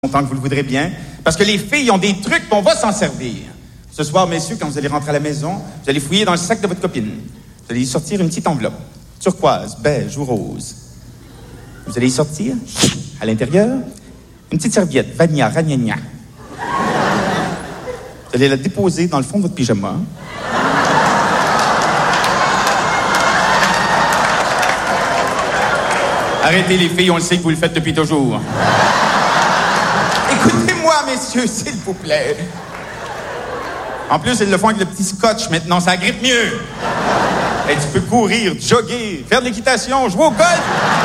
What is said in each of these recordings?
Tant que vous le voudrez bien, parce que les filles ont des trucs, on va s'en servir. Ce soir, messieurs, quand vous allez rentrer à la maison, vous allez fouiller dans le sac de votre copine. Vous allez y sortir une petite enveloppe, turquoise, beige ou rose. Vous allez y sortir, à l'intérieur, une petite serviette, vania, ragnagna. Vous allez la déposer dans le fond de votre pyjama. Arrêtez les filles, on le sait que vous le faites depuis toujours. Écoutez-moi, messieurs, s'il vous plaît. En plus, ils le font avec le petit scotch maintenant, ça agrippe mieux. Et tu peux courir, jogger, faire de l'équitation, jouer au golf.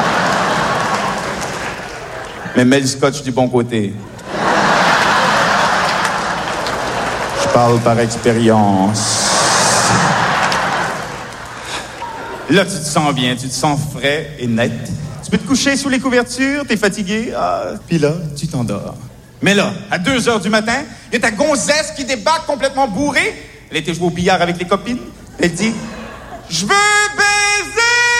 Mais mets le scotch du bon côté. Je parle par expérience. Là, tu te sens bien, tu te sens frais et net. Tu peux te coucher sous les couvertures, t'es fatigué, puis là, tu t'endors. Mais là, à 2h du matin, il y a ta gonzesse qui débarque complètement bourrée. Elle était jouée au billard avec les copines. Elle dit « Je veux baiser! »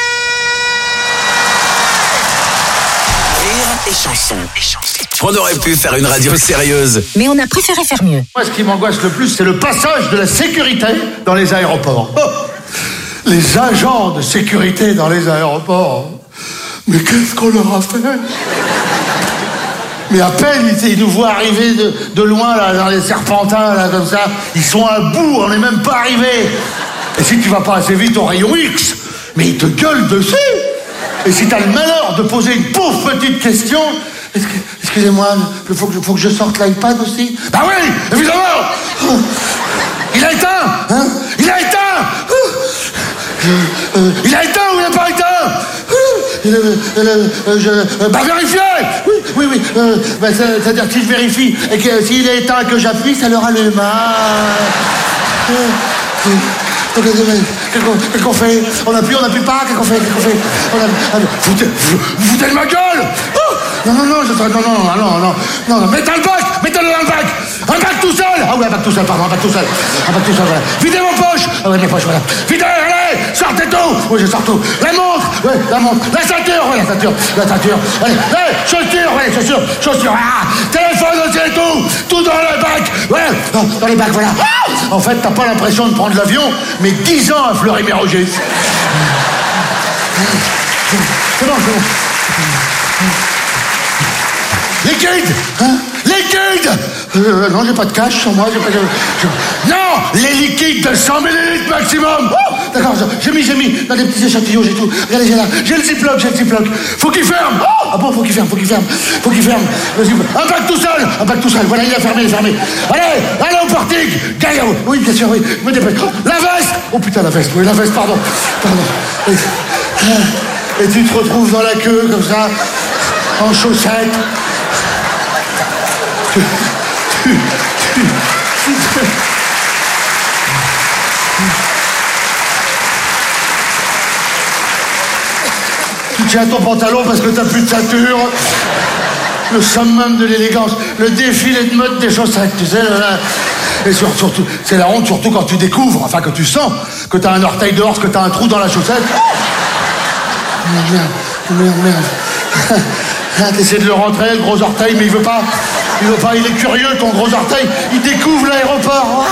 Rire et chanson. On aurait pu faire une radio sérieuse. Mais on a préféré faire mieux. Moi, ce qui m'angoisse le plus, c'est le passage de la sécurité dans les aéroports. Oh, les agents de sécurité dans les aéroports. Mais qu'est-ce qu'on leur a fait? Mais à peine ils nous voient arriver de loin, là, dans les serpentins, là, comme ça. Ils sont à bout, on n'est même pas arrivés. Et si tu vas pas assez vite au rayon X, mais ils te gueulent dessus. Et si t'as le malheur de poser une pauvre petite question, excusez-moi, il faut que je sorte l'iPad aussi. Bah oui, évidemment. Il a éteint, hein? Il a éteint. Il a éteint ou il n'a pas éteint? Bah vérifiez. Oui. C'est-à-dire que si je vérifie et que s'il est éteint et que j'appuie, ça le rallume. Qu'est-ce qu'on fait? On appuie pas? Qu'est-ce qu'on fait? Vous foutez de ma gueule? Non, mettez-le dans le bac! Un bac tout seul! Ah oui, un bac tout seul, voilà. Videz vos poches! Ah ouais, mes poches, voilà. Videz, allez! Sortez tout! Oui, je sors tout. La montre! La ceinture! Oui, la ceinture. Allez, chaussures! Ah! Téléphone aussi et tout dans le bac! Ouais, dans les bacs, voilà. En fait, t'as pas l'impression de prendre l'avion, mais 10 ans à Fleury-Mérogis. C'est bon. Liquide! Hein? Liquide! Non, j'ai pas de cash sur moi, Non! Les liquides de 100 millilitres maximum! D'accord, j'ai mis dans des petits échantillons, j'ai tout. Regardez, j'ai le ziploc. Faut qu'il ferme! Ah bon, faut qu'il ferme. Le ziploc. Un bac tout seul. Voilà, il a fermé. Allez au portique! Gaïa! Oui, bien sûr, oui. Je me dépêche. La veste! Oh putain, la veste, pardon. Et tu te retrouves dans la queue, comme ça, en chaussettes. Tu tiens ton pantalon parce que t'as plus de ceinture. Le summum de l'élégance, le défilé de mode des chaussettes, tu sais. Et surtout, c'est la honte, surtout quand tu découvres, enfin que tu sens que t'as un orteil dehors, que t'as un trou dans la chaussette. Merde. T'essaies de le rentrer, le gros orteil, mais il veut pas, il est curieux, ton gros orteil, il découvre l'aéroport.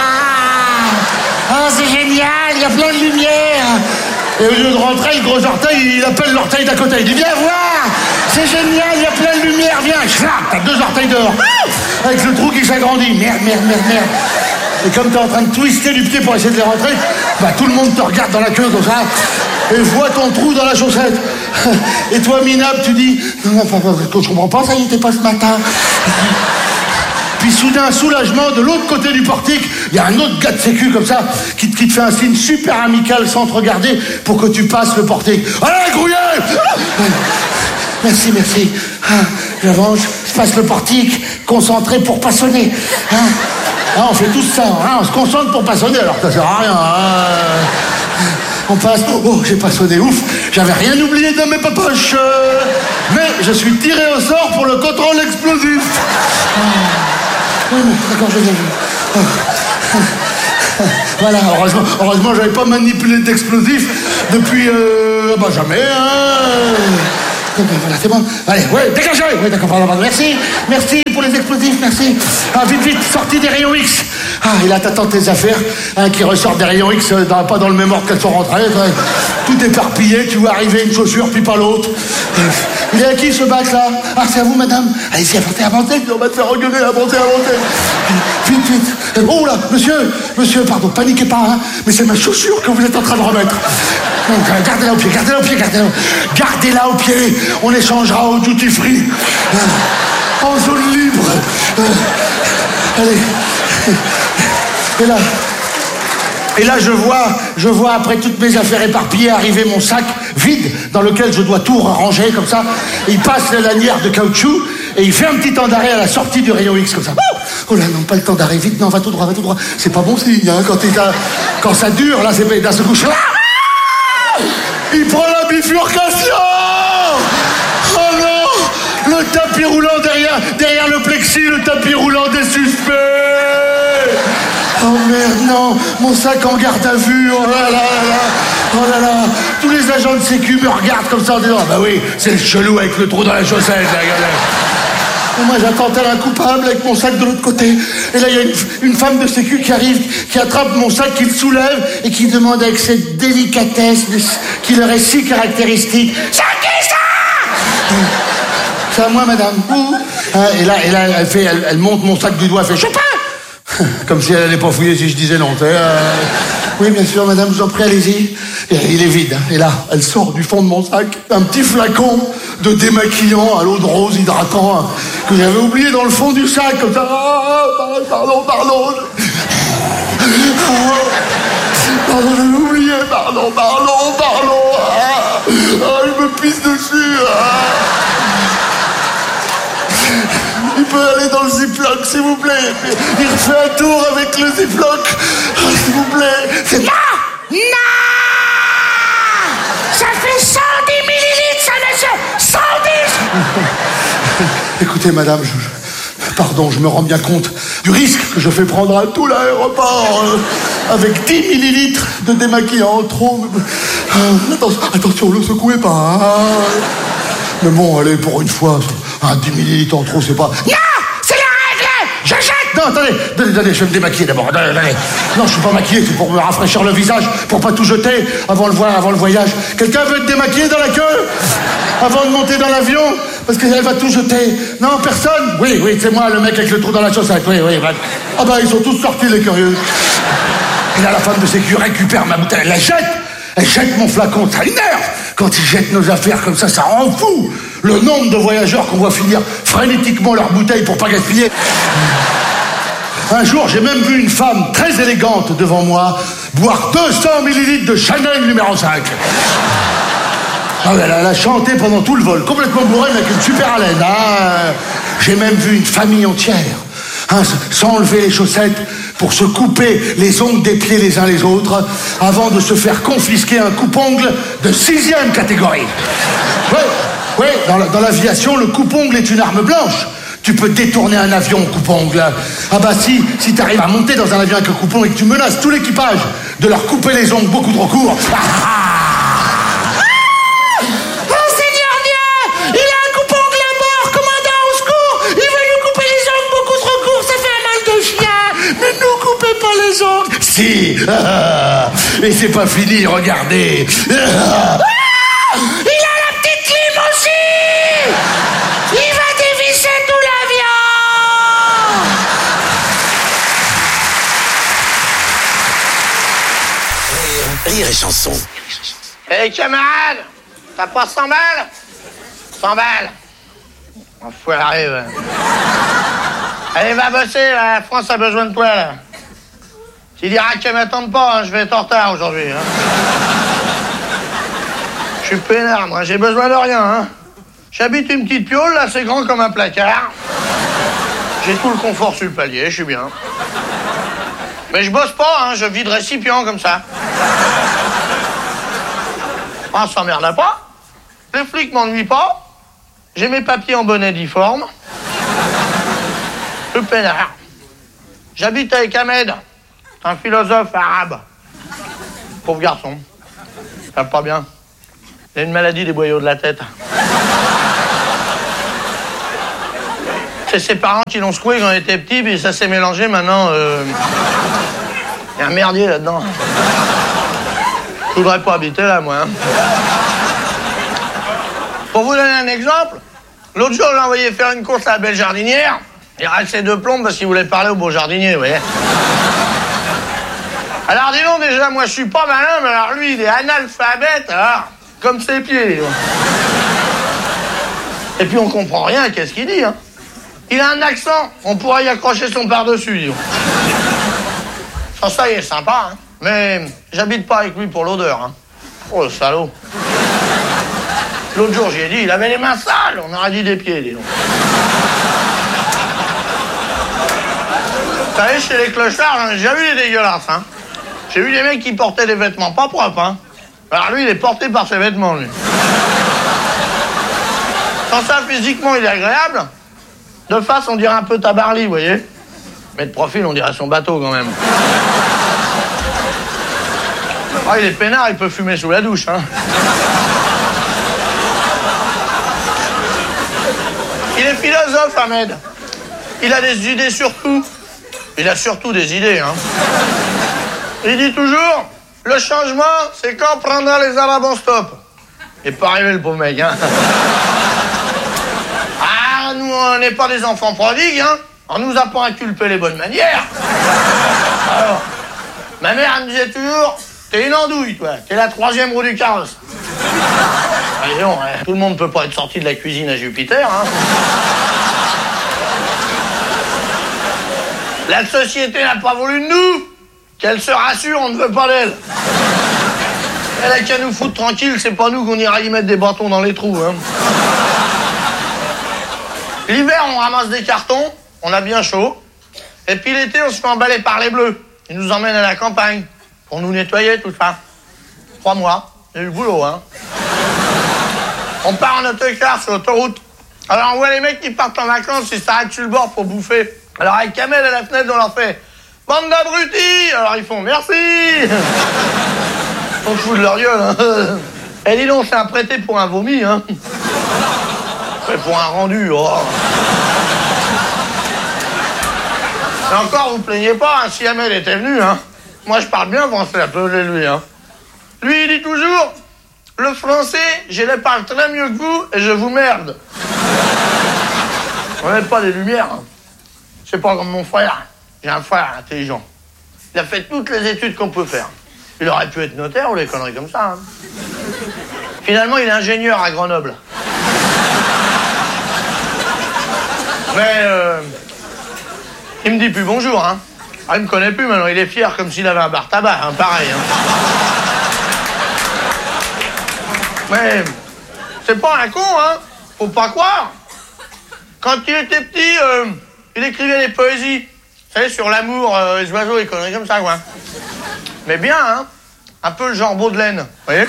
Ah, c'est génial, il y a plein de lumière. Et au lieu de rentrer, le gros orteil, il appelle l'orteil d'à côté. Il dit, viens voir, c'est génial, il y a plein de lumière, viens. T'as 2 orteils dehors. Avec le trou qui s'agrandit. Merde. Et comme t'es en train de twister du pied pour essayer de les rentrer, bah tout le monde te regarde dans la queue comme ça et voit ton trou dans la chaussette. Et toi, minable, tu dis, je comprends pas, ça y était pas ce matin. Puis soudain, soulagement, de l'autre côté du portique, il y a un autre gars de sécu comme ça qui te fait un signe super amical sans te regarder pour que tu passes le portique. Allez, grouillez! Merci. J'avance, je passe le portique, concentré pour pas sonner. On fait tout ça, on se concentre pour pas sonner, alors ça sert à rien. On passe, j'ai pas sonné, ouf, j'avais rien oublié dans mes poches. Mais je suis tiré au sort pour le contrôle explosif. D'accord, je l'ai vu. Voilà, heureusement, j'avais pas manipulé d'explosif depuis, jamais, hein. Voilà, c'est bon. Allez, ouais, dégagez. Oui, d'accord, pardon. Merci pour les explosifs, merci. Ah, vite, sortie des rayons X. Ah, et là, t'attends tes affaires, qui ressortent des rayons X, pas dans le même ordre qu'elles sont rentrées. Tout éparpillé, tu vois arriver une chaussure, puis pas l'autre. Il est à qui, ce bac, là? Ah, c'est à vous, madame. Allez-y, avancez, on va te faire engueuler, avancez. Vite. Oh là, monsieur, pardon, paniquez pas, hein, mais c'est ma chaussure que vous êtes en train de remettre. Donc, gardez-la au pied. Gardez-la au pied. On échangera au duty free. En zone libre. Allez. Et là, je vois après toutes mes affaires éparpillées arriver mon sac vide dans lequel je dois tout ranger comme ça. Il passe la lanière de caoutchouc et il fait un petit temps d'arrêt à la sortie du rayon X comme ça. Oh là, non, pas le temps d'arrêt, vite, non, va tout droit. C'est pas bon signe, hein, quand ça dure, là, c'est d'un seul coup. Il prend la bifurcation. Oh non, le tapis roulant derrière le plexi, le tapis roulant des suspects. Oh merde, non, mon sac en garde à vue, oh là là, tous les agents de sécu me regardent comme ça en disant, ah bah oui, c'est le chelou avec le trou dans la chaussette, là, regardez. Et moi j'attends tel un coupable avec mon sac de l'autre côté, et là il y a une femme de sécu qui arrive, qui attrape mon sac, qui le soulève, et qui demande avec cette délicatesse qui leur est si caractéristique, c'est qui ça? C'est à moi, madame. Et là elle monte mon sac du doigt, elle fait, je sais pas. Comme si elle allait pas fouiller si je disais non. Oui, bien sûr, madame, je vous en prie, allez-y. Et il est vide. Et là, elle sort du fond de mon sac un petit flacon de démaquillant à l'eau de rose hydratant que j'avais oublié dans le fond du sac. Comme ça. Pardon. Pardon, j'avais oublié. Pardon. Je me pisse dessus. Il peut aller dans le ziploc, s'il vous plaît. Il refait un tour avec le ziploc. S'il vous plaît. C'est... Non. Ça fait 110 millilitres, ça, monsieur. 110. Écoutez, madame, pardon, je me rends bien compte du risque que je fais prendre à tout l'aéroport avec 10 millilitres de démaquillant trop. Attention, ne le secouez pas. Hein. Mais bon, allez, pour une fois, 10 millilitres en trop, c'est pas... Non, c'est la règle. Je jette. Non, attendez, je vais me démaquiller d'abord. Attendez. Non, je suis pas maquillé, c'est pour me rafraîchir le visage, pour pas tout jeter avant le voyage. Quelqu'un veut être démaquillé dans la queue avant de monter dans l'avion? Parce qu'elle va tout jeter. Non, personne? Oui, c'est moi, le mec avec le trou dans la chaussette. Oui. Ah bah, ils sont tous sortis, les curieux. Et là, la femme de sécu récupère ma bouteille, elle la jette. Elle jette mon flacon, ça énerve. Quand ils jettent nos affaires comme ça rend fou. Le nombre de voyageurs qu'on voit finir frénétiquement leurs bouteilles pour pas gaspiller. Un jour, j'ai même vu une femme très élégante devant moi boire 200 millilitres de Chanel numéro 5. Ah, elle a chanté pendant tout le vol, complètement bourrée, mais avec une super haleine. J'ai même vu une famille entière, s'enlever les chaussettes pour se couper les ongles des pieds les uns les autres avant de se faire confisquer un coupe-ongle de 6e catégorie. Oui, dans l'aviation, le coupe-ongle est une arme blanche. Tu peux détourner un avion au coupe-ongle. Ah bah si t'arrives à monter dans un avion avec un coupe-ongle et que tu menaces tout l'équipage de leur couper les ongles beaucoup trop courts... Si. Et c'est pas fini, regardez. Il a la petite clim aussi. Il va dévisser tout l'avion. Rire et chanson. Hé, camarade, t'as pas 100 balles? 100 balles. Enfoiré, ouais. Allez, va bosser, la France a besoin de toi, là. Tu diras qu'elle m'attende pas, hein, je vais être en retard aujourd'hui. Hein. Je suis peinard, moi, j'ai besoin de rien. Hein. J'habite une petite piole, là, c'est grand comme un placard. J'ai tout le confort sur le palier, je suis bien. Mais je bosse pas, hein, je vis de récipient comme ça. On s'emmerde pas. Les flics m'ennuient pas. J'ai mes papiers en bonnet difforme. Je suis peinard. J'habite avec Ahmed. Un philosophe arabe. Pauvre garçon. Ça va pas bien. Il a une maladie des boyaux de la tête. C'est ses parents qui l'ont secoué quand il était petit, puis ça s'est mélangé maintenant. Il y a un merdier là-dedans. Je voudrais pas habiter là, moi. Hein. Pour vous donner un exemple, l'autre jour, je l'ai envoyé faire une course à la belle jardinière. Il reste ses 2 plombes parce qu'il voulait parler au beau jardinier, vous voyez. Alors dis donc, déjà, moi je suis pas malin, mais alors lui, il est analphabète, alors, comme ses pieds. Et puis on comprend rien à qu'est-ce qu'il dit, hein. Il a un accent, on pourrait y accrocher son par-dessus, dis donc. Ça y est, sympa, hein. Mais j'habite pas avec lui pour l'odeur, hein. Oh, le salaud. L'autre jour, j'y ai dit, il avait les mains sales, on aurait dit des pieds, dis donc. Vous savez, chez les clochards, j'en ai déjà vu des dégueulasses, hein. J'ai vu des mecs qui portaient des vêtements pas propres, hein. Alors lui, il est porté par ses vêtements, lui. Sans ça, physiquement, il est agréable. De face, on dirait un peu Tabarly, vous voyez. Mais de profil, on dirait son bateau, quand même. Oh, il est peinard, il peut fumer sous la douche, hein. Il est philosophe, Ahmed. Il a des idées sur tout. Il a surtout des idées, hein. Il dit toujours, le changement, c'est quand on prendra les Arabes en stop. Il est pas arrivé, le pauvre mec, hein. Ah, nous, on n'est pas des enfants prodigues, hein. On nous apprend à culper les bonnes manières. Alors, ma mère, elle me disait toujours, t'es une andouille, toi. T'es la 3e roue du carrosse. Allez, non, hein. Tout le monde peut pas être sorti de la cuisine à Jupiter, hein. La société n'a pas voulu de nous. Qu'elle se rassure, on ne veut pas d'elle. Elle a qu'à nous foutre tranquille, c'est pas nous qu'on ira y mettre des bâtons dans les trous, hein. L'hiver, on ramasse des cartons, on a bien chaud. Et puis l'été, on se fait emballer par les bleus. Ils nous emmènent à la campagne pour nous nettoyer, tout ça. 3 mois, il y a eu le boulot, hein. On part en autocar sur l'autoroute. Alors on voit les mecs qui partent en vacances, ils s'arrêtent sur le bord pour bouffer. Alors avec Kamel à la fenêtre, on leur fait « Bande d'abrutis !» Alors ils font « Merci !» On se fout de leur gueule, hein. Et dis donc, c'est un prêté pour un vomi, hein. Mais pour un rendu, oh. Et encore, vous plaignez pas, hein, si Ahmed était venu, hein. Moi, je parle bien français, appelez-lui, hein. Lui, il dit toujours, le français, je le parle très mieux que vous et je vous merde. On n'est pas des lumières, hein. C'est pas comme mon frère. J'ai un frère intelligent. Il a fait toutes les études qu'on peut faire. Il aurait pu être notaire ou des conneries comme ça, hein. Finalement, il est ingénieur à Grenoble. Mais il me dit plus bonjour, hein. Ah, il me connaît plus maintenant, il est fier comme s'il avait un bar tabac, hein, pareil, hein. Mais c'est pas un con, hein. Faut pas croire. Quand il était petit, il écrivait des poésies. Vous savez, sur l'amour, les oiseaux, et conneries comme ça, quoi. Mais bien, hein. Un peu le genre Baudelaire, vous voyez.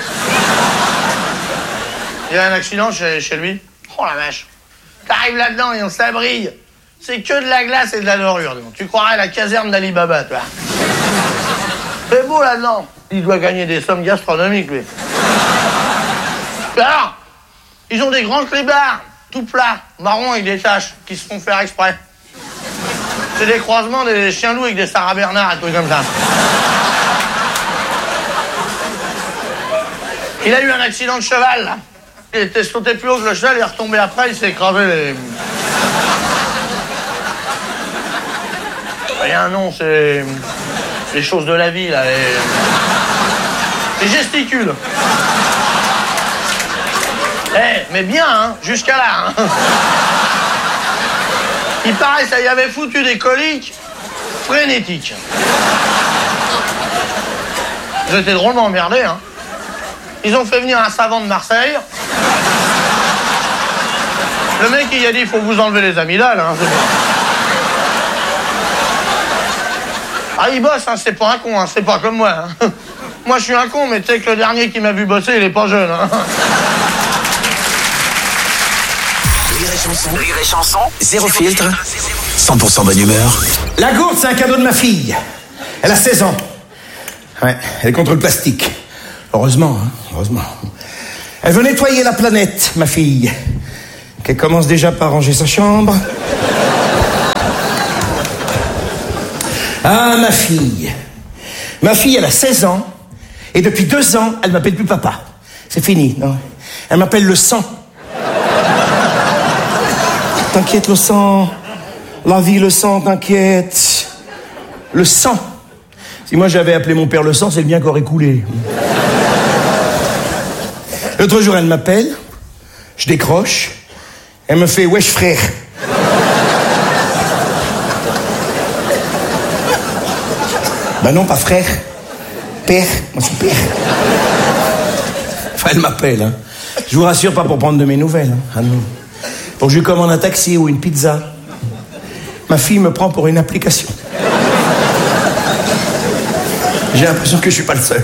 Il y a un accident chez lui. Oh la vache. T'arrives là-dedans et on s'abrille. C'est que de la glace et de la dorure. Donc. Tu croirais la caserne d'Ali Baba, toi. C'est beau là-dedans. Il doit gagner des sommes gastronomiques, lui. Et alors, ils ont des grands clébards, tout plats, marrons avec des taches, qui se font faire exprès. C'est des croisements des chiens-loups avec des Sarah Bernard, un truc comme ça. Il a eu un accident de cheval, là. Il était sauté plus haut que le cheval, il est retombé après, il s'est écrasé les... Il y a un nom, c'est... les choses de la vie, là, les gesticules. Mais bien, hein, jusqu'à là, hein. Il paraît, ça y avait foutu des coliques frénétiques. J'étais drôlement emmerdé, hein. Ils ont fait venir un savant de Marseille. Le mec, il a dit, il faut vous enlever les amygdales, hein. Ah, il bosse, hein, c'est pas un con, hein, c'est pas comme moi, hein. Moi, je suis un con, mais tu sais que le dernier qui m'a vu bosser, il est pas jeune, hein. Rire et chanson, zéro filtre, 100% bonne humeur. La gourde, c'est un cadeau de ma fille. Elle a 16 ans. Ouais, elle est contre le plastique. Heureusement, hein, heureusement. Elle veut nettoyer la planète, ma fille. Qu'elle commence déjà par ranger sa chambre. Ah, ma fille. Ma fille, elle a 16 ans. Et depuis 2 ans, elle m'appelle plus papa. C'est fini, non? Elle m'appelle le sang. T'inquiète, le sang. La vie, le sang, t'inquiète. Le sang. Si moi j'avais appelé mon père le sang, c'est le bien qu'aurait coulé. L'autre jour, elle m'appelle. Je décroche. Elle me fait « Wesh, frère ». Bah non, pas frère. Père. Moi, je suis père. Enfin, elle m'appelle, hein. Je vous rassure, pas pour prendre de mes nouvelles. Hein. Ah non. Pour que je lui commande un taxi ou une pizza. Ma fille me prend pour une application. J'ai l'impression que je suis pas le seul.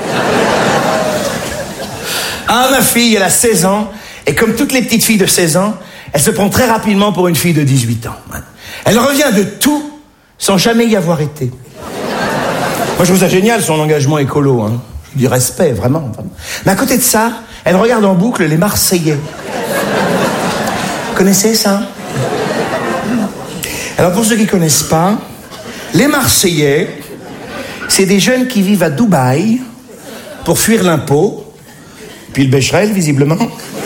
Ah, ma fille, elle a 16 ans. Et comme toutes les petites filles de 16 ans, elle se prend très rapidement pour une fille de 18 ans. Elle revient de tout sans jamais y avoir été. Moi, je trouve ça génial, son engagement écolo. Hein. Du respect, vraiment. Mais à côté de ça, elle regarde en boucle les Marseillais. Vous connaissez ça? Alors, pour ceux qui ne connaissent pas, les Marseillais, c'est des jeunes qui vivent à Dubaï pour fuir l'impôt, puis le Becherel, visiblement.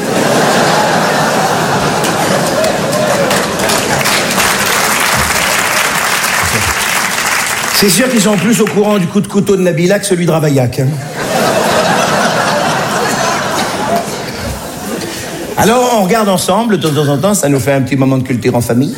C'est sûr qu'ils sont plus au courant du coup de couteau de Nabila que celui de Ravaillac. Hein. Alors, on regarde ensemble, de temps en temps, ça nous fait un petit moment de culture en famille.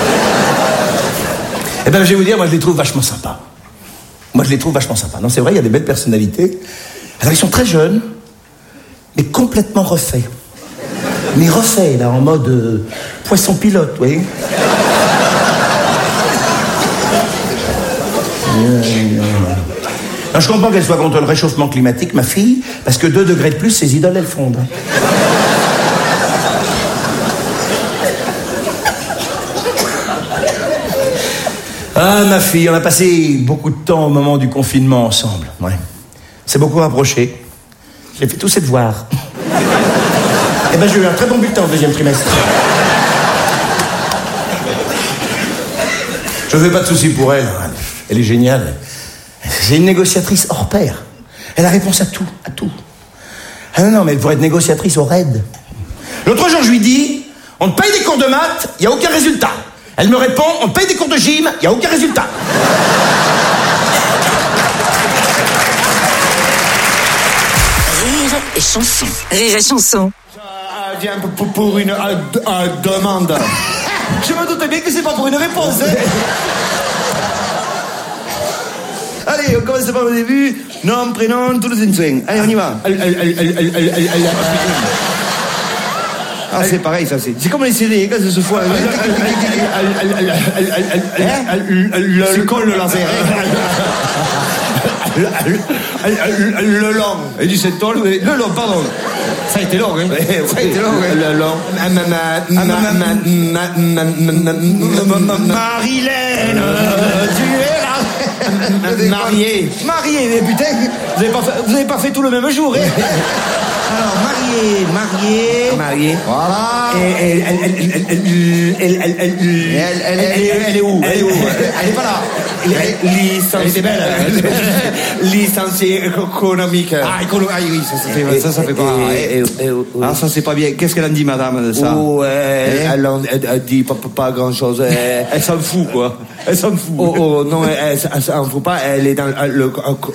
Eh ben, je vais vous dire, moi, je les trouve vachement sympas. Non, c'est vrai, il y a des belles personnalités. Alors, ils sont très jeunes, mais complètement refaits. Mais refaits, là, en mode poisson pilote, vous voyez. Non, je comprends qu'elle soit contre le réchauffement climatique, ma fille, parce que 2 degrés de plus, ses idoles, elles fondent. Ah, ma fille, on a passé beaucoup de temps au moment du confinement ensemble. Ouais. C'est beaucoup rapproché. J'ai fait tous ses devoirs. Eh ben, j'ai eu un très bon bulletin au 2e trimestre. Je ne fais pas de soucis pour elle. Elle est géniale. C'est une négociatrice hors pair. Elle a réponse à tout, à tout. Ah non, mais elle pourrait être négociatrice au RAID. L'autre jour, je lui dis, on te paye des cours de maths, il n'y a aucun résultat. Elle me répond, on te paye des cours de gym, il n'y a aucun résultat. Rire et chanson. Rire et chanson. Je viens pour une demande. Je me doutais bien que c'est pas pour une réponse. Hein. Allez, on commence par le début. Nom, prénom, tous les instints. Allez, on y va. Ah, c'est pareil, ça, c'est comme les CD, quand ça se fout. Le col, le laser. Le long. Et du 7 tonnes. Le long, pardon. Ça a été long, hein. Ça a été long, hein. Le long. Marilène, tu es là. Marié, mais putain, vous avez pas fait tout le même jour, hein. Alors, marié. Voilà. Elle est où? Elle est pas là. Elle était belle. Licenciée économique. Ah, oui, ça fait pas. Ah, ça c'est pas bien. Qu'est-ce qu'elle en dit, madame, de ça? Elle dit pas grand chose. Elle s'en fout, quoi. Elle s'en fout. Oh, non, elle s'en fout pas. Elle est dans le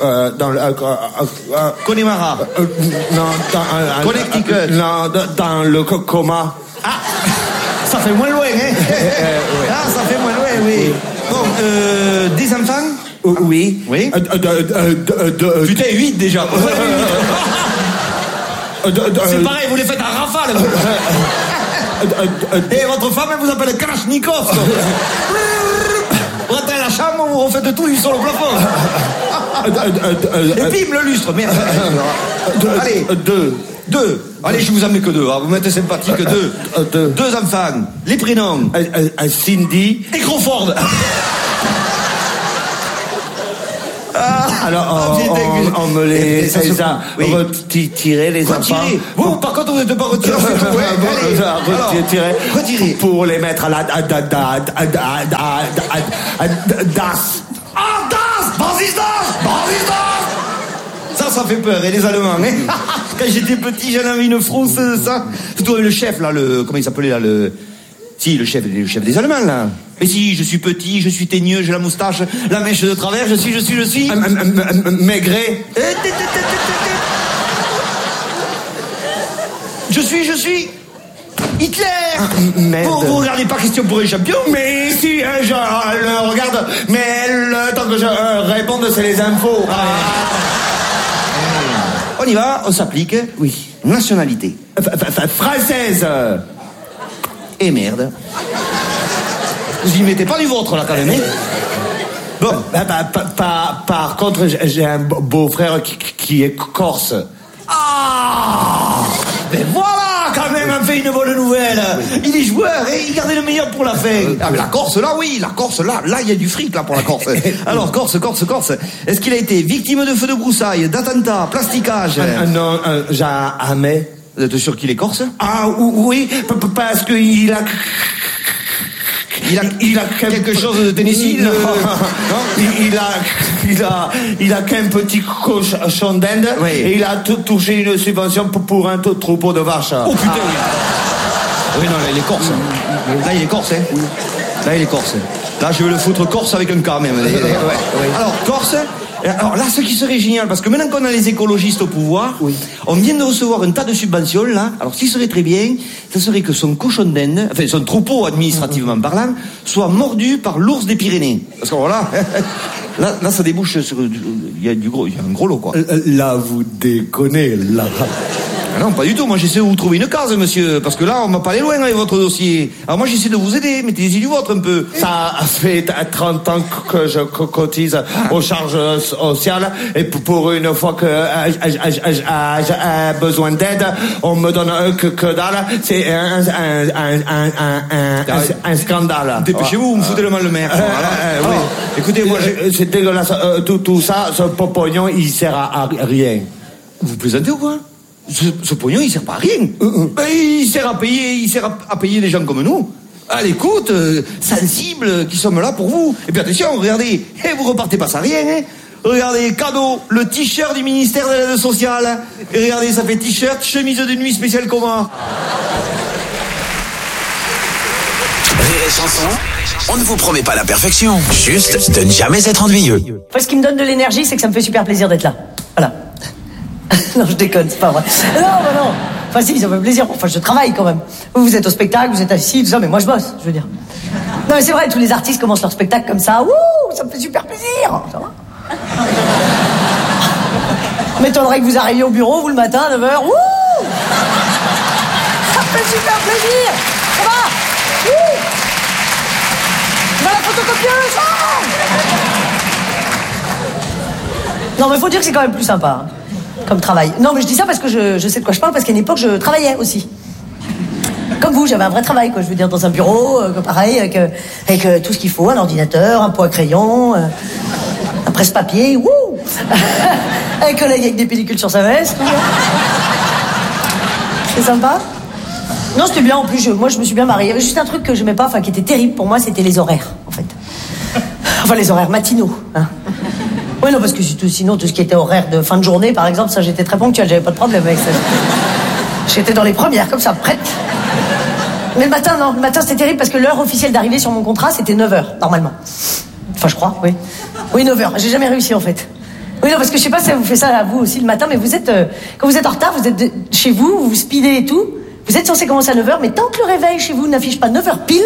Connemara. Non, Connecticut. Non, dans le coma. Ah, ça fait moins loin, hein. Ah, ça fait moins loin, oui. Bon, des enfants? Oui. Oui. Putain, 8 déjà. C'est pareil, vous les faites en rafale. Et votre femme, elle vous appelle Kalachnikov. Vous rentrez à la chambre, vous refaites tout sur le plafond. Et bim, le lustre, merde. Allez, 2. Allez, je vous en mets que 2. Vous mettez sympathique, 2. 2 enfants. Les prénoms. Cindy. Et Crawford. Alors, on me les retirer, les enfants. Vous, par contre, vous n'êtes pas retiré. Retirer. Pour les mettre à la DAS. Ah, Ça fait peur, et les Allemands, hein. Quand j'étais petit, j'en avais une frousse, ça. Surtout le chef, là, comment il s'appelait, là, Si, le chef des Allemands, là. Mais si, je suis petit, je suis teigneux, j'ai la moustache, la mèche de travers, je suis... Maigret. Je suis... Hitler. Vous regardez pas Question pour les champions? Mais si, je le regarde, mais le temps que je réponde, c'est les infos. On y va, on s'applique. Oui. Nationalité. Française. Et merde. Vous y mettez pas du vôtre, là, quand même, hein? Bon. Par contre, j'ai un beau-frère qui est corse. Mais voilà, quand même, on fait une bonne nouvelle. Il est joueur et il gardait le meilleur pour la fin. Mais la Corse, là, oui, là, il y a du fric, là, pour la Corse. Alors, Corse. Est-ce qu'il a été victime de feux de broussailles, d'attentats, plasticage? Non, jamais. Vous êtes sûr qu'il est corse? Ah, oui, parce qu'il a... Il a quelque chose de Tennessee? Non. Il a qu'un petit cochon d'Inde, oui. Et il a touché une subvention pour un troupeau de vaches. Oh putain, oui. Oui, non, là, il est corse. Là, il est corse, hein. Là, il est corse. Là, je veux le foutre corse avec un K, même. Ouais. Alors, corse... Alors là, ce qui serait génial, parce que maintenant qu'on a les écologistes au pouvoir, oui. On vient de recevoir un tas de subventions, là. Alors, ce qui serait très bien, ce serait que son cochon d'Inde, enfin, son troupeau, administrativement parlant, soit mordu par l'ours des Pyrénées. Parce que voilà, là, ça débouche sur... Il y a un gros lot, quoi. Là, vous déconnez, là. Non, pas du tout. Moi, j'essaie de vous trouver une case, monsieur. Parce que là, on va pas aller loin avec votre dossier. Alors moi, j'essaie de vous aider. Mettez-y du vôtre un peu. Ça fait 30 ans que je cotise aux charges sociales. Et pour une fois que j'ai besoin d'aide, on me donne que dalle. C'est un scandale. Dépêchez-vous, vous me foutez le mal le maire. Oui. Écoutez, moi, c'est dégueulasse. Tout ça, ce pognon, il sert à rien. Vous plaisantez ou quoi? Ce pognon, il sert pas à rien. Ben, il sert à payer des gens comme nous. À l'écoute, sensibles, qui sommes là pour vous. Et puis attention, regardez, vous repartez pas sans rien, hein. Regardez, cadeau, le t-shirt du ministère de l'aide sociale. Et regardez, ça fait t-shirt, chemise de nuit spéciale coma. Rire et chanson, on ne vous promet pas la perfection, juste de ne jamais être ennuyeux. Ce qui me donne de l'énergie, c'est que ça me fait super plaisir d'être là. Voilà. Non, je déconne, c'est pas vrai. Non. Enfin, si, ça me fait plaisir. Enfin, je travaille quand même. Vous êtes au spectacle, vous êtes assis, tout ça, mais moi, je bosse, je veux dire. Non, mais c'est vrai, tous les artistes commencent leur spectacle comme ça. Wouh, ça me fait super plaisir. Ça va? M'étonnerait que vous arriviez au bureau, vous, le matin, à 9h. Wouh, ça me fait super plaisir. Ça va? Wouh, va la photocopieuse. Non, mais faut dire que c'est quand même plus sympa. Comme travail. Non, mais je dis ça parce que je sais de quoi je parle, parce qu'à une époque, je travaillais aussi. Comme vous, j'avais un vrai travail, quoi. Je veux dire, dans un bureau, pareil, avec tout ce qu'il faut, un ordinateur, un pot à crayon, un presse-papier, wouh, un collègue avec des pellicules sur sa veste. C'est sympa. Non, c'était bien, en plus, moi, je me suis bien mariée. Il y avait juste un truc que j'aimais pas, enfin, qui était terrible pour moi, c'était les horaires, en fait. Enfin, les horaires matinaux, hein. Oui, non, parce que sinon, tout ce qui était horaire de fin de journée, par exemple, ça, j'étais très ponctuelle, j'avais pas de problème avec ça. J'étais dans les premières, comme ça, prête. Mais le matin, non. Le matin, c'était terrible parce que l'heure officielle d'arrivée sur mon contrat, c'était 9h, normalement. Enfin, je crois, oui. Oui, 9h. J'ai jamais réussi, en fait. Oui, non, parce que je sais pas si ça vous fait ça à vous aussi le matin, mais vous êtes, quand vous êtes en retard, vous êtes chez vous, vous speedez et tout. Vous êtes censé commencer à 9h, mais tant que le réveil chez vous n'affiche pas 9h pile,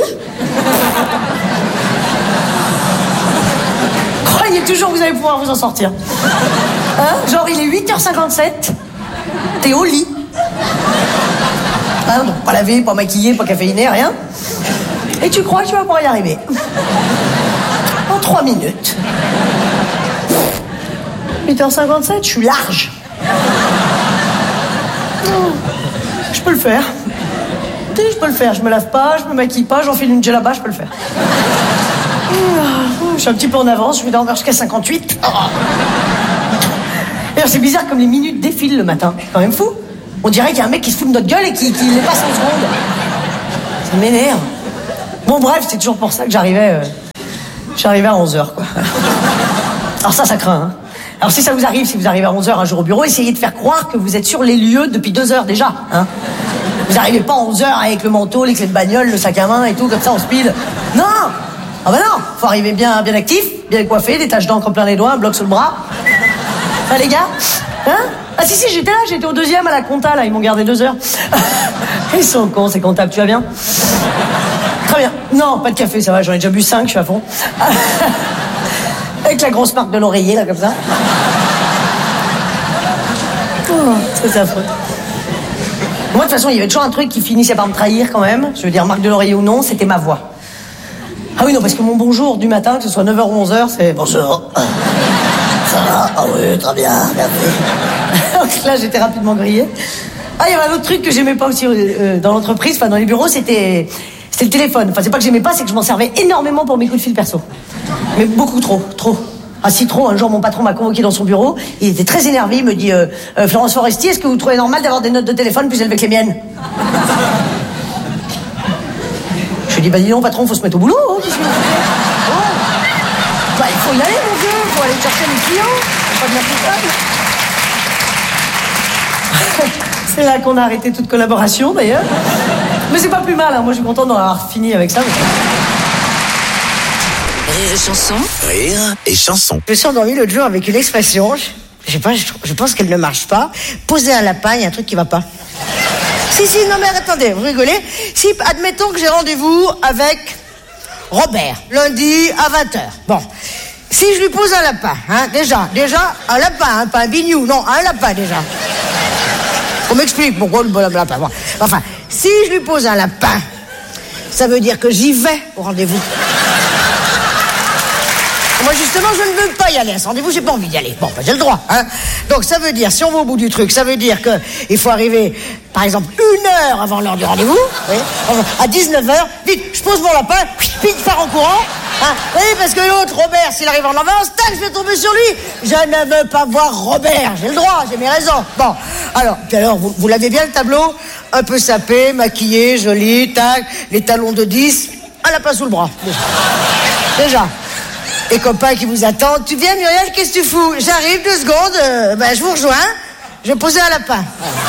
croyez toujours que vous allez pouvoir vous en sortir. Hein? Genre, il est 8h57, t'es au lit. Hein, donc pas lavé, pas maquillé, pas caféiné, rien. Et tu crois que tu vas pouvoir y arriver. En 3 minutes. 8h57, je suis large. Je peux le faire. Je peux le faire, je me lave pas, je me maquille pas, j'enfile une djellaba, je peux le faire. Je suis un petit peu en avance, je vais dormir jusqu'à 58. D'ailleurs, c'est bizarre comme les minutes défilent le matin. C'est quand même fou. On dirait qu'il y a un mec qui se fout de notre gueule et qui les passe en seconde. Ça m'énerve. Bon, bref, c'est toujours pour ça que j'arrivais à 11h, quoi. Alors ça craint, hein. Alors si ça vous arrive, si vous arrivez à 11h un jour au bureau, essayez de faire croire que vous êtes sur les lieux depuis 2 heures déjà, hein. Vous n'arrivez pas à 11h avec le manteau, les clés de bagnole, le sac à main et tout, comme ça en speed. Non! Ah bah non! Faut arriver bien actif, bien coiffé, des taches d'encre plein les doigts, un bloc sur le bras. Hein, les gars? Hein? Ah si, j'étais là, j'étais au 2e à la compta, là, ils m'ont gardé 2 heures. Ils sont cons, ces comptables, tu vas bien? Très bien. Non, pas de café, ça va, j'en ai déjà bu 5, je suis à fond. Avec la grosse marque de l'oreiller, là, comme ça. Oh, c'est affreux. Moi, de toute façon, il y avait toujours un truc qui finissait par me trahir, quand même. Je veux dire, marque de l'oreiller ou non, c'était ma voix. Ah oui, non, parce que mon bonjour du matin, que ce soit 9h ou 11h, c'est... Bonjour. Ça va? Ah oui, très bien, merci. Donc là, j'étais rapidement grillée. Ah, il y avait un autre truc que j'aimais pas aussi dans l'entreprise, enfin, dans les bureaux, c'était le téléphone. Enfin, c'est pas que j'aimais pas, c'est que je m'en servais énormément pour mes coups de fil perso. Mais beaucoup trop. Ah si trop, un jour mon patron m'a convoqué dans son bureau, il était très énervé, il me dit Florence Foresti, est-ce que vous trouvez normal d'avoir des notes de téléphone plus élevées que les miennes? Je lui dis bah dis non patron, faut se mettre au boulot, hein, qu'est-ce que... Oh. Bah il faut y aller mon vieux, faut aller chercher les clients, faut pas devenir comptable. C'est là qu'on a arrêté toute collaboration d'ailleurs. Mais c'est pas plus mal, hein. Moi je suis content d'en avoir fini avec ça. Rire et chanson. Rire et chanson. Je me suis endormie l'autre jour avec une expression, je sais pas, je pense qu'elle ne marche pas. Poser un lapin, il y a un truc qui va pas. Si, non mais attendez, vous rigolez. Si, admettons que j'ai rendez-vous avec Robert, lundi à 20h. Bon, si je lui pose un lapin, hein, déjà, un lapin, hein, pas un bignou, non, un lapin déjà. On m'explique pourquoi le lapin. Bon. Enfin, si je lui pose un lapin, ça veut dire que j'y vais au rendez-vous. Moi, justement, je ne veux pas y aller à ce rendez-vous, j'ai pas envie d'y aller. Bon, bah, j'ai le droit, hein. Donc, ça veut dire, si on va au bout du truc, ça veut dire que il faut arriver, par exemple, 1 heure avant l'heure du rendez-vous, oui, à 19h, vite, je pose mon lapin, vite, je pars en courant, hein. Oui, parce que l'autre, Robert, s'il arrive en avance, tac, je vais tomber sur lui. Je ne veux pas voir Robert, j'ai le droit, j'ai mes raisons. Bon, alors, vous l'avez bien, le tableau? Un peu sapé, maquillé, joli, tac, les talons de 10, un lapin sous le bras. Déjà. Les copains qui vous attendent. Tu viens, Muriel, qu'est-ce que tu fous? J'arrive, 2 secondes, je vous rejoins. Je vais poser un lapin.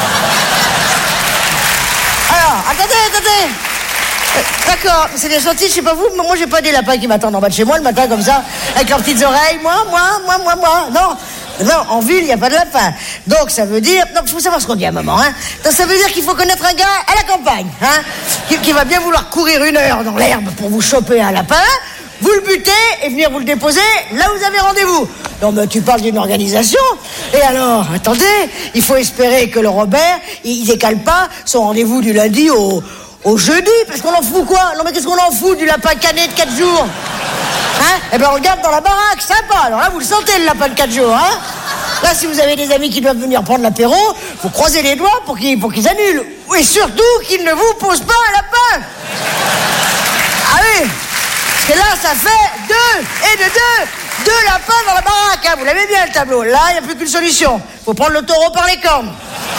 Alors, attendez. D'accord, c'est bien gentil, je sais pas vous, mais moi j'ai pas des lapins qui m'attendent en bas de chez moi le matin comme ça, avec leurs petites oreilles. Moi. Non, en ville, il n'y a pas de lapin. Donc ça veut dire... Non, il faut savoir ce qu'on dit à un moment, hein. Donc ça veut dire qu'il faut connaître un gars à la campagne, hein, qui va bien vouloir courir 1 heure dans l'herbe pour vous choper un lapin, vous le butez et venir vous le déposer là où vous avez rendez-vous. Non mais tu parles d'une organisation. Et alors, attendez, il faut espérer que le Robert, il décale pas son rendez-vous du lundi au jeudi, parce qu'on en fout quoi? Non mais qu'est-ce qu'on en fout du lapin cané de 4 jours? Hein? Eh ben on le garde dans la baraque, sympa. Alors là vous le sentez le lapin de 4 jours, hein? Là si vous avez des amis qui doivent venir prendre l'apéro, vous croisez les doigts pour qu'ils annulent. Et surtout qu'ils ne vous posent pas un lapin. Ah oui, parce que là ça fait 2 lapins dans la baraque, hein? Vous l'avez bien le tableau. Là il n'y a plus qu'une solution, faut prendre le taureau par les cornes.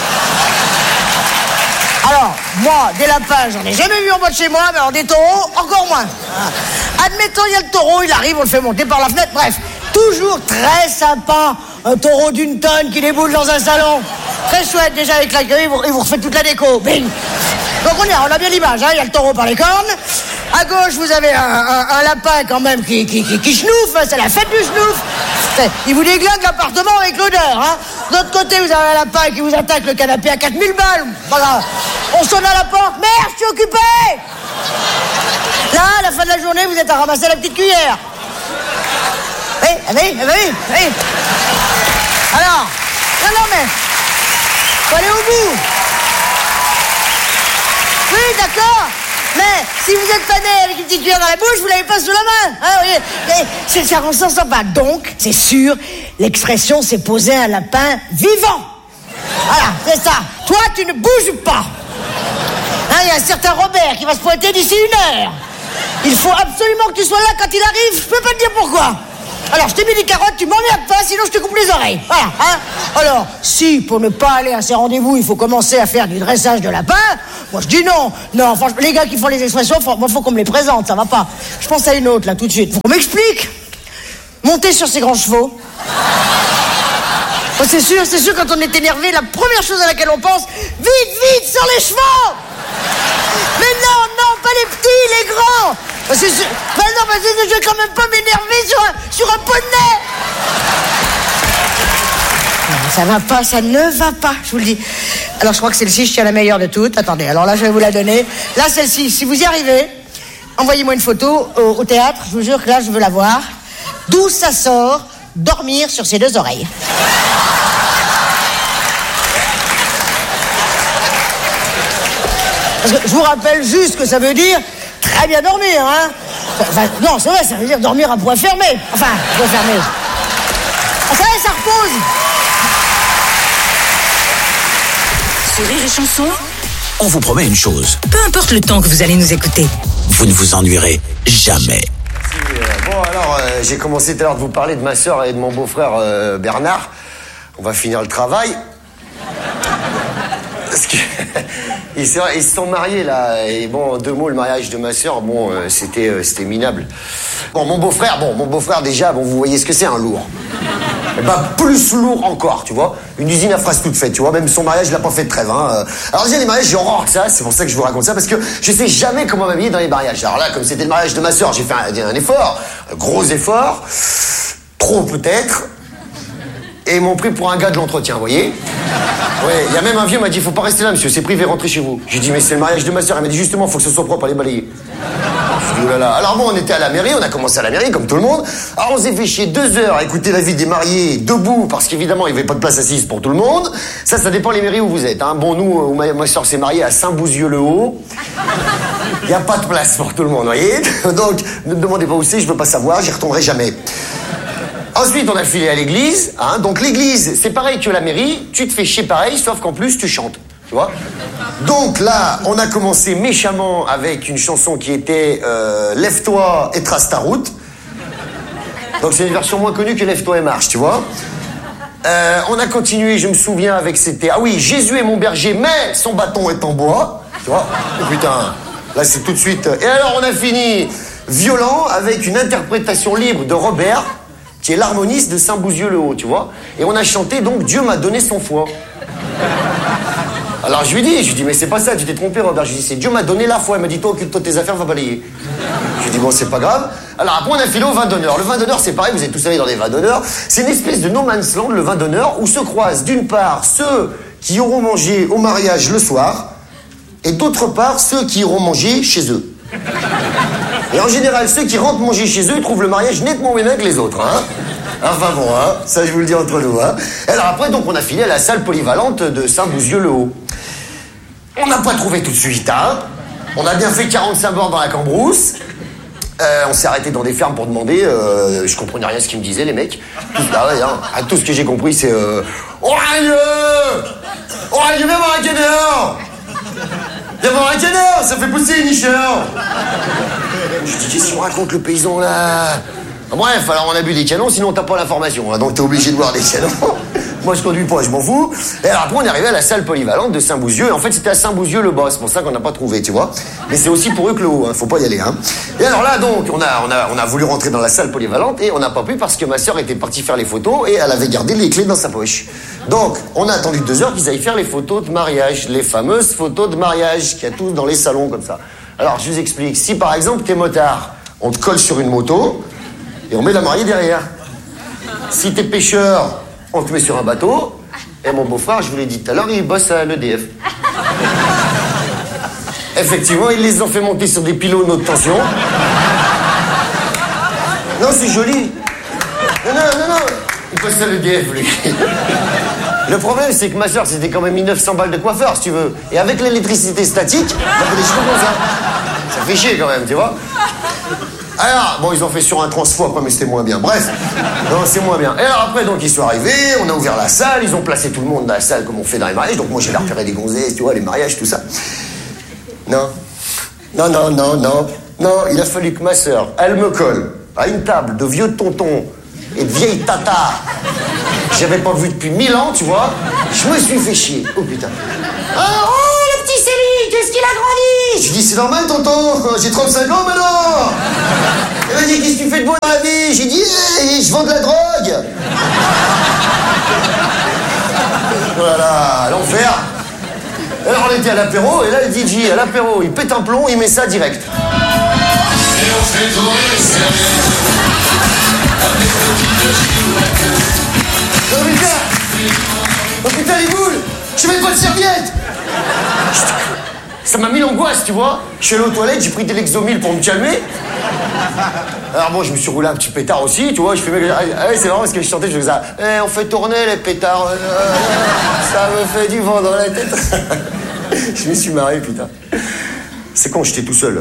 Alors, moi, des lapins, j'en ai jamais vu en bas de chez moi, mais alors des taureaux, encore moins. Admettons, il y a le taureau, il arrive, on le fait monter par la fenêtre, bref. Toujours très sympa, un taureau d'1 tonne qui déboule dans un salon. Très chouette, déjà avec l'accueil, et vous refait toute la déco. Bing. Donc on a bien l'image, hein, il y a le taureau par les cornes. À gauche, vous avez un lapin quand même qui chenouffe, c'est la fête du chenouf. Il vous déglingue l'appartement avec l'odeur, hein. De l'autre côté, vous avez un lapin qui vous attaque le canapé à 4000 balles. Voilà. On sonne à la porte. Merde, je suis occupé. Là, à la fin de la journée, vous êtes à ramasser la petite cuillère. Oui. Alors, non, mais faut aller au bout. Oui, d'accord. Mais si vous êtes pané avec une petite cuillère dans la bouche, vous l'avez pas sous la main. Hein, oui. Ça rend sympa. Donc, c'est sûr, l'expression c'est poser un lapin vivant. Voilà, c'est ça. Toi, tu ne bouges pas. Il y a un certain Robert qui va se pointer d'ici 1 heure. Il faut absolument que tu sois là quand il arrive. Je peux pas te dire pourquoi. Alors, je t'ai mis des carottes, tu m'emmerdes pas, sinon je te coupe les oreilles. Voilà, hein. Alors, si pour ne pas aller à ces rendez-vous, il faut commencer à faire du dressage de lapin, moi je dis non. Non, franchement, les gars qui font les expressions, faut qu'on me les présente, ça va pas. Je pense à une autre là tout de suite. Faut qu'on m'explique. monter sur ses grands chevaux. Oh, c'est sûr, quand on est énervé, la première chose à laquelle on pense, vite, sur les chevaux. Mais non, pas les petits, les grands. Oh, c'est sûr. Mais non, parce que je vais quand même pas m'énerver sur un poney. Ça va pas, ça ne va pas, je vous le dis. Alors, je crois que celle-ci, je tiens la meilleure de toutes. Attendez, alors là, je vais vous la donner. Là, celle-ci, si vous y arrivez, envoyez-moi une photo au théâtre. Je vous jure que là, je veux la voir. D'où ça sort, dormir sur ses deux oreilles. Parce que je vous rappelle juste que ça veut dire très bien dormir, hein. Enfin, non, c'est vrai, ça veut dire dormir à poing fermé. Enfin, poing fermé. Ah, ça va, ça repose. Sur Rire et Chanson, On vous promet une chose. peu importe le temps que vous allez nous écouter. Vous ne vous ennuierez jamais. Bon, alors, j'ai commencé tout à l'heure de vous parler de ma sœur et de mon beau-frère Bernard. On va finir le travail. Parce que ils se sont mariés, là. Et bon, en 2 mots, le mariage de ma sœur, bon, c'était minable. Bon, mon beau-frère, déjà, bon, vous voyez ce que c'est, un lourd. Et ben, plus lourd encore, tu vois. Une usine à phrases toute faite, tu vois. Même son mariage, il a pas fait de trêve, hein. Alors, déjà, les mariages, j'ai horreur que ça. C'est pour ça que je vous raconte ça, parce que je sais jamais comment m'habiller dans les mariages. Alors là, comme c'était le mariage de ma sœur, j'ai fait un effort. Un gros effort. Trop, peut-être. Et ils m'ont pris pour un gars de l'entretien, vous voyez. Ouais, il y a même un vieux qui m'a dit, faut pas rester là, monsieur, c'est privé, rentrez chez vous. J'ai dit, mais c'est le mariage de ma sœur. Elle m'a dit, justement, faut que ce soit propre, allez balayer. Je dis, oh là là. Alors bon, on était à la mairie, on a commencé à la mairie, comme tout le monde. Alors on s'est fait chier 2 heures à écouter la vie des mariés debout, parce qu'évidemment, il n'y avait pas de place assise pour tout le monde. Ça dépend les mairies où vous êtes, hein. Bon, nous, ma sœur s'est mariée à Saint-Bouzieux-le-Haut. Il n'y a pas de place pour tout le monde, vous voyez. Donc, ne me demandez pas où c'est, je veux pas savoir, j'y retournerai jamais. Ensuite, on a filé à l'église, hein. Donc l'église, c'est pareil que la mairie, tu te fais chier pareil, sauf qu'en plus, tu chantes, tu vois. Donc là, on a commencé méchamment avec une chanson qui était Lève-toi et trace ta route. Donc c'est une version moins connue que Lève-toi et marche, tu vois. On a continué, je me souviens, avec c'était... Ah oui, Jésus est mon berger, mais son bâton est en bois, tu vois. Oh putain, là c'est tout de suite... Et alors on a fini violent avec une interprétation libre de Robert, qui est l'harmoniste de Saint-Bouzieux-le-Haut, tu vois. Et on a chanté, donc, Dieu m'a donné son foie. Alors je lui dis, mais c'est pas ça, tu t'es trompé, Robert. Je lui dis, c'est Dieu m'a donné la foi. Il m'a dit, toi, occupe-toi de tes affaires, va balayer. Je lui dis, bon, c'est pas grave. Alors après, on a filé au vin d'honneur. Le vin d'honneur, c'est pareil, vous êtes tous allés dans les vins d'honneur. C'est une espèce de no man's land, le vin d'honneur, où se croisent, d'une part, ceux qui auront mangé au mariage le soir, et d'autre part, ceux qui iront manger chez eux. Et en général, ceux qui rentrent manger chez eux, ils trouvent le mariage nettement moins bien que les autres, hein. Enfin bon, hein, ça je vous le dis entre nous, hein. Et alors après, donc, on a filé à la salle polyvalente de Saint-Bouzieux-le-Haut. On n'a pas trouvé tout de suite, hein. On a bien fait 45 bornes dans la Cambrousse. On s'est arrêté dans des fermes pour demander. Je comprenais rien à ce qu'ils me disaient, les mecs. Ah ouais, hein. Tout ce que j'ai compris, c'est Orageux, viens voir un canard. Viens voir un canard, ça fait pousser une nicheur. Je dis, qu'est-ce qu'on raconte le paysan là? Bref, alors on a bu des canons, sinon t'as pas l'information, hein, donc t'es obligé de boire des canons. Moi je conduis pas, je m'en fous. Et alors après on est arrivé à la salle polyvalente de Saint-Bouzieux, et en fait c'était à Saint-Bouzieux-le-Bas, c'est pour ça qu'on n'a pas trouvé, tu vois. Mais c'est aussi pour eux que le haut, hein, faut pas y aller, hein. Et alors là donc, on a voulu rentrer dans la salle polyvalente, et on n'a pas pu parce que ma sœur était partie faire les photos, et elle avait gardé les clés dans sa poche. Donc, on a attendu 2 heures qu'ils aillent faire les photos de mariage, les fameuses photos de mariage qu'il y a tous dans les salons comme ça. Alors je vous explique, si par exemple t'es motard, on te colle sur une moto, et on met la mariée derrière. Si t'es pêcheur, on te met sur un bateau. Et mon beau-frère, je vous l'ai dit tout à l'heure, il bosse à l'EDF. Effectivement, ils les ont fait monter sur des pylônes haute tension. Non, c'est joli. Non. Il bosse à l'EDF, lui. Le problème, c'est que ma soeur, c'était quand même 1900 balles de coiffeur, si tu veux. Et avec l'électricité statique, on fait des cheveux comme ça. Ça fait chier quand même, tu vois. Alors, bon, ils ont fait sur un transfo après, mais c'était moins bien. Bref, non, c'est moins bien. Et alors après, donc, ils sont arrivés, on a ouvert la salle, ils ont placé tout le monde dans la salle comme on fait dans les mariages. Donc moi, j'ai repéré des gonzesses, tu vois, les mariages, tout ça. Non, il a fallu que ma sœur, elle me colle à une table de vieux tontons et de vieilles tatas que j'avais pas vu depuis 1000 ans, tu vois. Je me suis fait chier. Oh putain. Oh, le petit Céline, qu'est-ce qu'il a grandi? Je lui dis, c'est normal, tonton. J'ai 35 ans maintenant. Il m'a dit, qu'est-ce que tu fais de beau dans la vie? J'ai dit, hey, je vends de la drogue. Voilà, l'enfer. Alors on était à l'apéro, et là le DJ, à l'apéro, il pète un plomb, il met ça direct. Oh putain les boules, je mets pas de serviette. Ça m'a mis l'angoisse, tu vois. Je suis allé aux toilettes, j'ai pris des Lexomil pour me calmer. Alors bon, je me suis roulé un petit pétard aussi, tu vois. Je fais, c'est marrant parce que je chantais, je faisais ça. On fait tourner les pétards. Ça me fait du vent dans la tête. Je me suis marré, putain. C'est con, j'étais tout seul.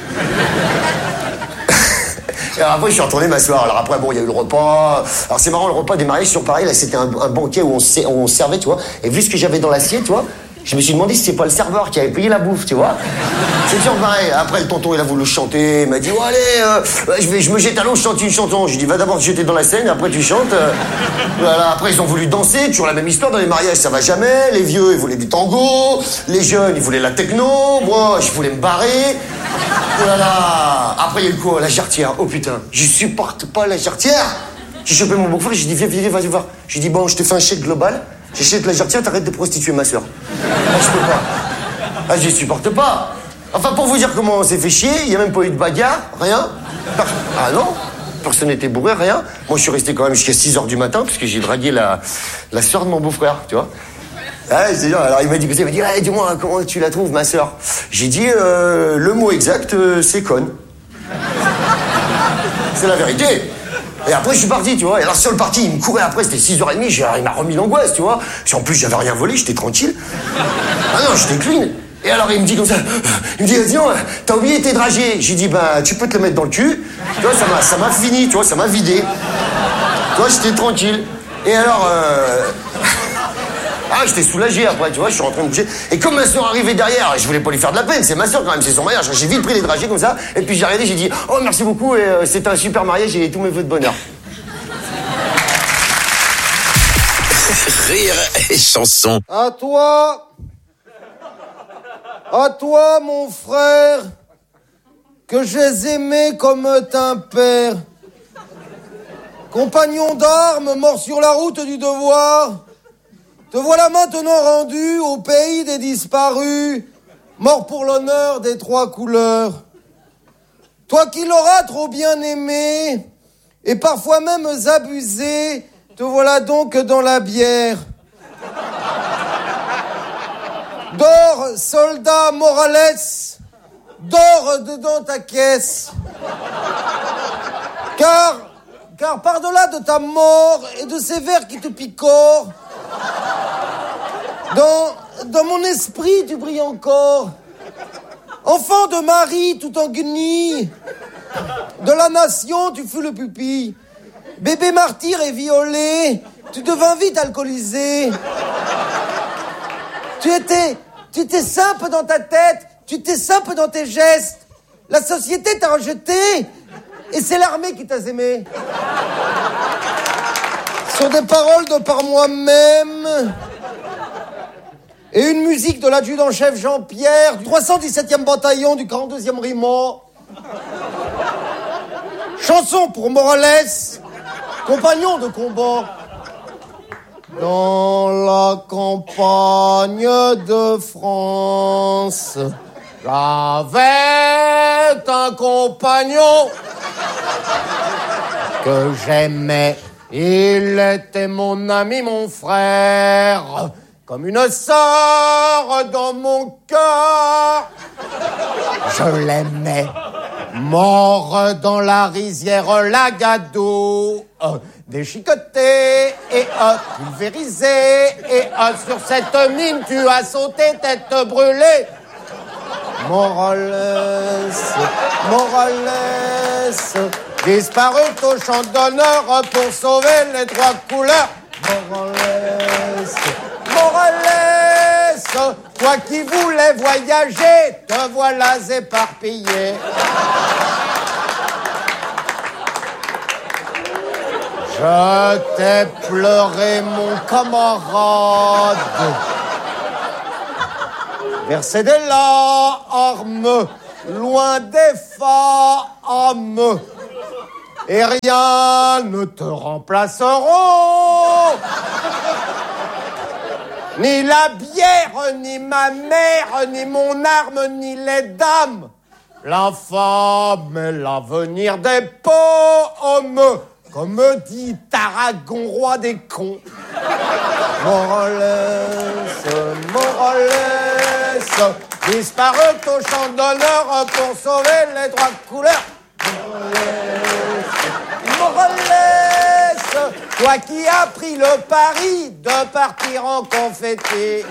Et alors après, je suis retourné m'asseoir. Alors après, bon, il y a eu le repas. Alors c'est marrant, le repas des mariages, sur pareil, là, c'était un banquet où on servait, tu vois. Et vu ce que j'avais dans l'assiette, tu vois, je me suis demandé si c'était pas le serveur qui avait payé la bouffe, tu vois. C'est toujours pareil. Après, le tonton, il a voulu chanter. Il m'a dit, oh, allez, je me jette à l'eau, je chante une chanson. Je lui dis, va d'abord te jeter dans la scène, et après tu chantes. Voilà. Après, ils ont voulu danser. Toujours la même histoire dans les mariages, ça va jamais. Les vieux, ils voulaient du tango. Les jeunes, ils voulaient la techno. Moi, je voulais me barrer. Voilà. Après, il y a eu quoi? La jarretière. Oh putain, je supporte pas la jarretière. J'ai chopé mon beau-frère, j'ai dit, viens, vas-y voir. J'ai dit, bon, je te fais un chèque global. J'achète la jarretière, t'arrêtes de prostituer ma soeur. Ah, je peux pas. Ah, je supporte pas. Enfin, pour vous dire comment on s'est fait chier, il y a même pas eu de bagarre, rien. Ah non, personne n'était bourré, rien. Moi, je suis resté quand même jusqu'à 6h du matin, parce que j'ai dragué la soeur de mon beau-frère, tu vois. Ah, c'est dur. Alors, il m'a dit, hey, dis-moi, comment tu la trouves, ma soeur? J'ai dit, le mot exact, c'est conne. C'est la vérité. Et après, je suis parti, tu vois. Et alors, sur le parti, il me courait après, c'était 6h30, il m'a remis l'angoisse, tu vois. En plus, j'avais rien volé, j'étais tranquille. Ah non, j'étais clean. Et alors, il me dit comme ça, il me dit, dis donc, t'as oublié tes dragées. J'ai dit, bah, tu peux te le mettre dans le cul. Tu vois, ça m'a fini, tu vois, ça m'a vidé. Tu vois, j'étais tranquille. Et alors, ah, j'étais soulagé après, tu vois, je suis rentré me coucher. Et comme ma soeur arrivait derrière, je voulais pas lui faire de la peine, c'est ma soeur quand même, c'est son mariage. J'ai vite pris les dragées comme ça, et puis j'ai regardé, j'ai dit, oh merci beaucoup, et c'était un super mariage, et tous mes vœux de bonheur. Rire et chanson. À toi, mon frère, que j'ai aimé comme un père. Compagnon d'armes, mort sur la route du devoir. Te voilà maintenant rendu au pays des disparus, mort pour l'honneur des trois couleurs. Toi qui l'auras trop bien aimé, et parfois même abusé, te voilà donc dans la bière. Dors, soldat Morales, dors dedans ta caisse. Car par-delà de ta mort et de ces vers qui te picorent, dans mon esprit, tu brilles encore. Enfant de Marie tout en guenille, de la nation, tu fus le pupille. Bébé martyr et violé, tu devins vite alcoolisé. Tu étais simple dans ta tête, tu étais simple dans tes gestes. La société t'a rejeté, et c'est l'armée qui t'a aimé. Sur des paroles de par moi-même, et une musique de l'adjudant-chef Jean-Pierre, du 317e bataillon du 42e riment. Chanson pour Morales, compagnon de combat. Dans la campagne de France, j'avais un compagnon que j'aimais. Il était mon ami, mon frère, comme une sœur dans mon cœur. Je l'aimais, mort dans la rizière Lagado, déchiqueté et pulvérisé, et sur cette mine tu as sauté tête brûlée. Morales, disparu au champ d'honneur pour sauver les trois couleurs. Morales, toi qui voulais voyager, te voilà éparpillé. Je t'ai pleuré, mon camarade. verser des larmes, loin des femmes, et rien ne te remplaceront. Ni la bière, ni ma mère, ni mon arme, ni les dames. La femme est l'avenir des pommes, comme dit Tarragon, roi des cons. Moralès, Moralès, disparut au champ d'honneur pour sauver les droits de couleur. Moralès, toi qui as pris le pari de partir en confetti.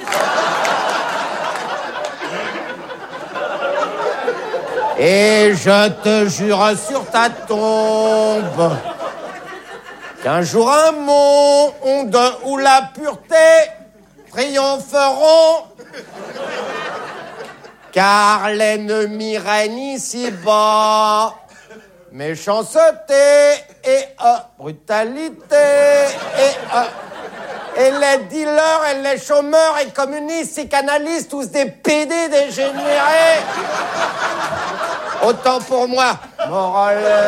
Et je te jure sur ta tombe qu'un jour un monde où la pureté triompheront, car l'ennemi règne ici-bas. Méchanceté et brutalité et les dealers et les chômeurs et communistes et canalistes, tous des PD dégénérés. Autant pour moi, Morales.